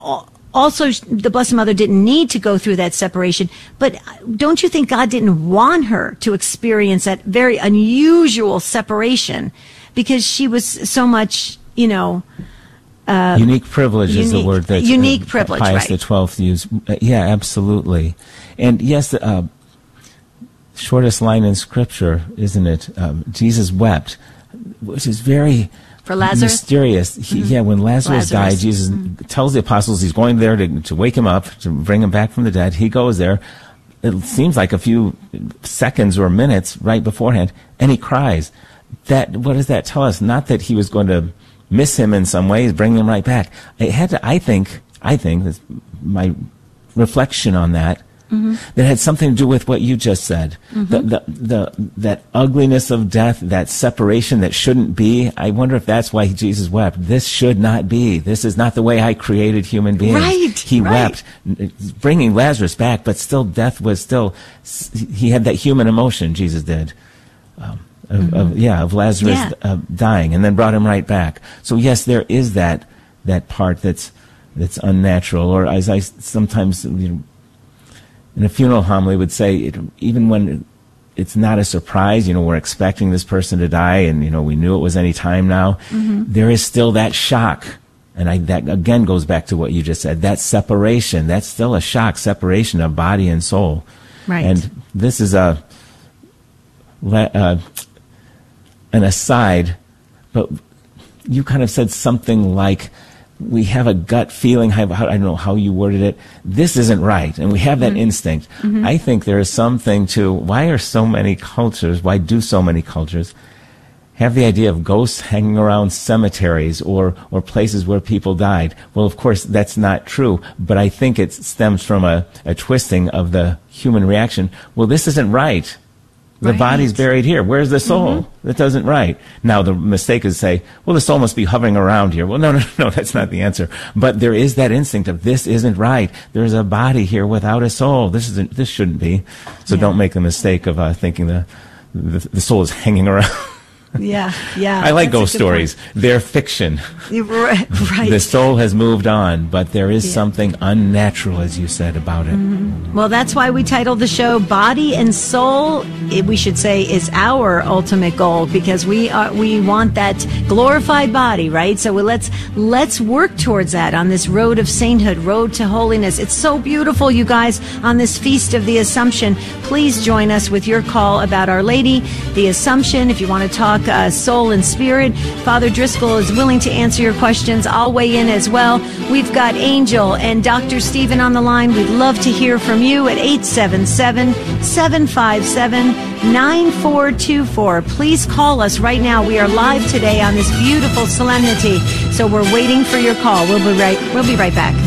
also, the Blessed Mother didn't need to go through that separation, but don't you think God didn't want her to experience that very unusual separation because she was so much, unique privilege is the word that unique privilege, Pius right. XII used. Yeah, absolutely. And yes, the shortest line in Scripture, isn't it? Jesus wept, which is very... For Lazarus? Mysterious. When Lazarus died, Jesus tells the apostles he's going there to wake him up, to bring him back from the dead. He goes there. It seems like a few seconds or minutes right beforehand, and he cries. What does that tell us? Not that he was going to miss him in some ways, bring him right back. It had to, I think, that's my reflection on that, that had something to do with what you just said. That ugliness of death, that separation that shouldn't be. I wonder if that's why Jesus wept. This should not be. This is not the way I created human beings. Right. He wept, bringing Lazarus back, but still death was still, he had that human emotion, Jesus did. Of Lazarus dying, and then brought him right back. So yes, there is that part that's unnatural, or as I sometimes, in a funeral homily would say, even when it's not a surprise, we're expecting this person to die, and we knew it was any time now, there is still that shock. And that again goes back to what you just said, that separation, that's still a shock, separation of body and soul. Right. And this is an aside, but you kind of said something like, we have a gut feeling, I don't know how you worded it, this isn't right, and we have that instinct. I think there is something to, why do so many cultures have the idea of ghosts hanging around cemeteries or places where people died? Well, of course, that's not true, but I think it stems from a twisting of the human reaction. Well, this isn't right. The body's buried here. Where's the soul? That doesn't right. Now, the mistake is to say, well, the soul must be hovering around here. Well, no, that's not the answer. But there is that instinct of this isn't right. There's a body here without a soul. This shouldn't be. So don't make the mistake of thinking the soul is hanging around. Yeah. I like ghost stories. They're fiction. Right. The soul has moved on, but there is something unnatural, as you said, about it. Well, that's why we titled the show Body and Soul, we should say, is our ultimate goal, because we want that glorified body, right? So let's work towards that on this road of sainthood, road to holiness. It's so beautiful, you guys, on this Feast of the Assumption. Please join us with your call about Our Lady, the Assumption. If you want to talk soul and spirit, Father Driscoll is willing to answer your questions. I'll weigh in as well. We've got Angel and Dr. Stephen on the line. We'd love to hear from you at 877-757-9424. Please call us right now. We are live today on this beautiful solemnity, so we're waiting for your call. We'll be right back.